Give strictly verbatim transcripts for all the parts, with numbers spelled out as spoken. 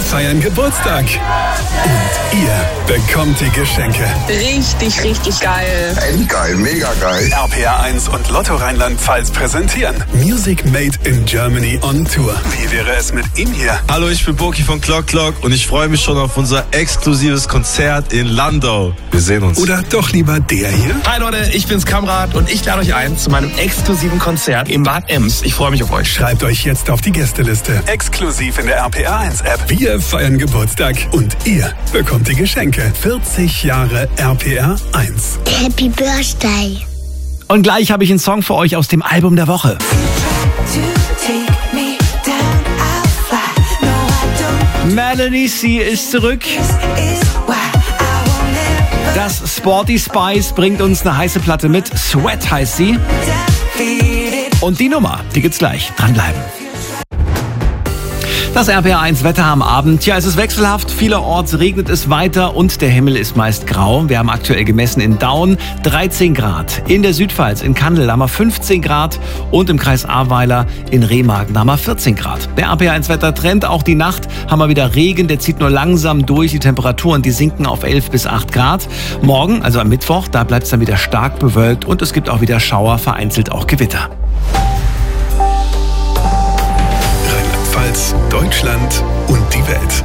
feiern Geburtstag. Und ihr bekommt die Geschenke. Richtig, richtig geil. Endgeil, mega geil. R P R eins und Lotto Rheinland-Pfalz präsentieren Music Made in Germany on Tour. Wie wäre es mit ihm hier? Hallo, ich bin Boki von Clock Clock und ich freue mich schon auf unser exklusives Konzert in Landau. Wir sehen uns. Oder doch lieber der hier? Hi Leute, ich bin's Kamrat und ich lade euch ein zu meinem exklusiven Konzert im Bad Ems. Ich freue mich auf euch. Schreibt euch jetzt auf die Gästeliste. Exklusiv in der R P R eins App. Wir feiern Geburtstag und ihr bekommt die Geschenke. vierzig Jahre R P R eins. Happy Birthday. Und gleich habe ich einen Song für euch aus dem Album der Woche. Melanie C ist zurück. Das Sporty Spice bringt uns eine heiße Platte mit. Sweat heißt sie. Und die Nummer, die gibt's gleich. Dranbleiben. Das R P R eins Wetter am Abend. Ja, es ist wechselhaft. Vielerorts regnet es weiter und der Himmel ist meist grau. Wir haben aktuell gemessen in Daun dreizehn Grad. In der Südpfalz, in Kandel haben wir fünfzehn Grad und im Kreis Ahrweiler in Remagen haben wir vierzehn Grad. Der R P R eins Wettertrend, auch die Nacht haben wir wieder Regen. Der zieht nur langsam durch. Die Temperaturen, die sinken auf elf bis acht Grad. Morgen, also am Mittwoch, da bleibt es dann wieder stark bewölkt und es gibt auch wieder Schauer, vereinzelt auch Gewitter. Deutschland und die Welt.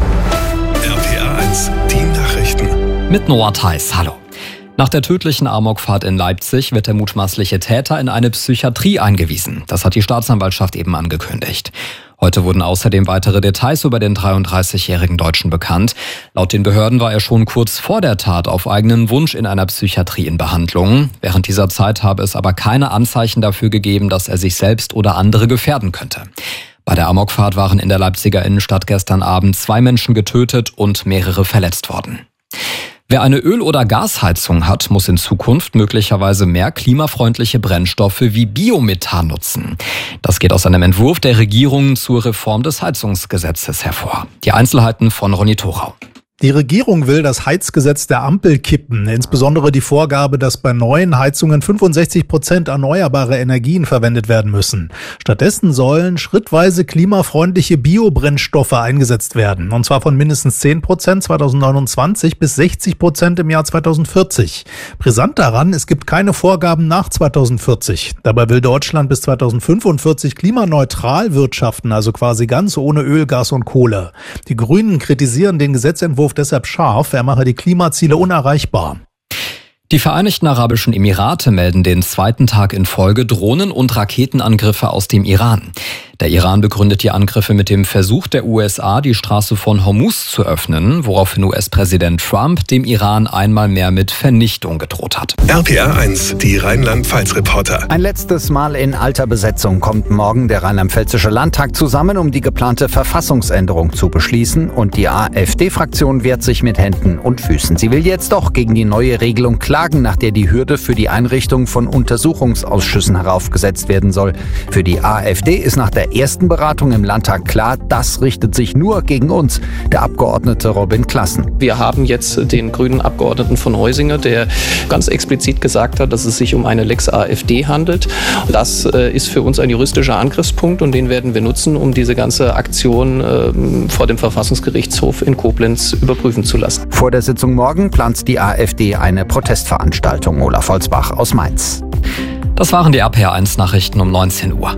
R P R eins, die Nachrichten. Mit Noah Theis, hallo. Nach der tödlichen Amokfahrt in Leipzig wird der mutmaßliche Täter in eine Psychiatrie eingewiesen. Das hat die Staatsanwaltschaft eben angekündigt. Heute wurden außerdem weitere Details über den dreiunddreißigjährigen Deutschen bekannt. Laut den Behörden war er schon kurz vor der Tat auf eigenen Wunsch in einer Psychiatrie in Behandlung. Während dieser Zeit habe es aber keine Anzeichen dafür gegeben, dass er sich selbst oder andere gefährden könnte. Bei der Amokfahrt waren in der Leipziger Innenstadt gestern Abend zwei Menschen getötet und mehrere verletzt worden. Wer eine Öl- oder Gasheizung hat, muss in Zukunft möglicherweise mehr klimafreundliche Brennstoffe wie Biomethan nutzen. Das geht aus einem Entwurf der Regierung zur Reform des Heizungsgesetzes hervor. Die Einzelheiten von Ronny Thorau. Die Regierung will das Heizgesetz der Ampel kippen, insbesondere die Vorgabe, dass bei neuen Heizungen fünfundsechzig Prozent erneuerbare Energien verwendet werden müssen. Stattdessen sollen schrittweise klimafreundliche Biobrennstoffe eingesetzt werden, und zwar von mindestens zehn Prozent zweitausendneunundzwanzig bis sechzig Prozent im Jahr zweitausendvierzig. Brisant daran, es gibt keine Vorgaben nach zweitausendvierzig. Dabei will Deutschland bis zweitausendfünfundvierzig klimaneutral wirtschaften, also quasi ganz ohne Öl, Gas und Kohle. Die Grünen kritisieren den Gesetzentwurf deshalb scharf, er mache die Klimaziele unerreichbar. Die Vereinigten Arabischen Emirate melden den zweiten Tag in Folge Drohnen- und Raketenangriffe aus dem Iran. Der Iran begründet die Angriffe mit dem Versuch der U S A, die Straße von Hormuz zu öffnen, woraufhin U S-Präsident Trump dem Iran einmal mehr mit Vernichtung gedroht hat. R P R eins, die Rheinland-Pfalz-Reporter. Ein letztes Mal in alter Besetzung kommt morgen der Rheinland-Pfälzische Landtag zusammen, um die geplante Verfassungsänderung zu beschließen. Und die AfD-Fraktion wehrt sich mit Händen und Füßen. Sie will jetzt doch gegen die neue Regelung klagen, nach der die Hürde für die Einrichtung von Untersuchungsausschüssen heraufgesetzt werden soll. Für die AfD ist nach der ersten Beratung im Landtag klar, das richtet sich nur gegen uns, der Abgeordnete Robin Klassen. Wir haben jetzt den grünen Abgeordneten von Heusinger, der ganz explizit gesagt hat, dass es sich um eine Lex AfD handelt. Das äh, ist für uns ein juristischer Angriffspunkt und den werden wir nutzen, um diese ganze Aktion äh, vor dem Verfassungsgerichtshof in Koblenz überprüfen zu lassen. Vor der Sitzung morgen plant die AfD eine Protestveranstaltung. Olaf Holzbach aus Mainz. Das waren die R P R eins Nachrichten um neunzehn Uhr.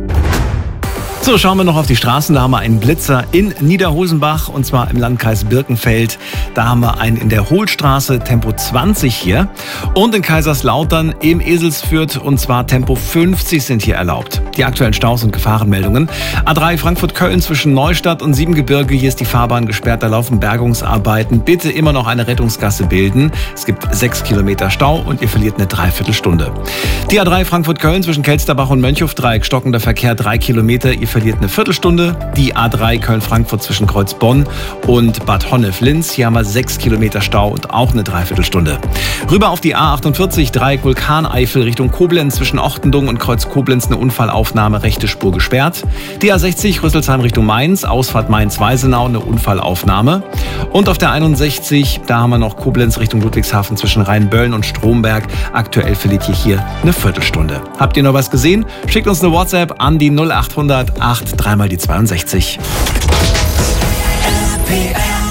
So, schauen wir noch auf die Straßen. Da haben wir einen Blitzer in Niederhosenbach und zwar im Landkreis Birkenfeld. Da haben wir einen in der Hohlstraße, Tempo zwanzig hier. Und in Kaiserslautern im Eselsfürth und zwar Tempo fünfzig sind hier erlaubt. Die aktuellen Staus und Gefahrenmeldungen. A drei Frankfurt-Köln zwischen Neustadt und Siebengebirge. Hier ist die Fahrbahn gesperrt, da laufen Bergungsarbeiten. Bitte immer noch eine Rettungsgasse bilden. Es gibt sechs Kilometer Stau und ihr verliert eine Dreiviertelstunde. Die A drei Frankfurt-Köln zwischen Kelsterbach und Mönchhofdreieck, stockender Verkehr drei Kilometer. Ihr verliert eine Viertelstunde. Die A drei Köln-Frankfurt zwischen Kreuzbonn und Bad Honnef-Linz. Hier haben wir sechs Kilometer Stau und auch eine Dreiviertelstunde. Rüber auf die A achtundvierzig, Dreieck Vulkaneifel Richtung Koblenz zwischen Ochtendung und Kreuz Koblenz eine Unfallaufnahme, rechte Spur gesperrt. Die A sechzig Rüsselsheim Richtung Mainz, Ausfahrt Mainz-Weisenau, eine Unfallaufnahme. Und auf der einundsechzig, da haben wir noch Koblenz Richtung Ludwigshafen zwischen Rheinböllen und Stromberg. Aktuell verliert ihr hier eine Viertelstunde. Habt ihr noch was gesehen? Schickt uns eine WhatsApp an die null achthundert acht, dreimal die zweiundsechzig. R P R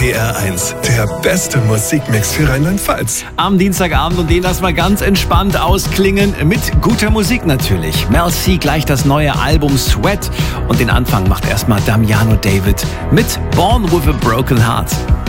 R P R eins, der beste Musikmix für Rheinland-Pfalz. Am Dienstagabend und den lassen wir ganz entspannt ausklingen mit guter Musik natürlich. Mel C gleich das neue Album Sweat und den Anfang macht erstmal Damiano David mit Born with a Broken Heart.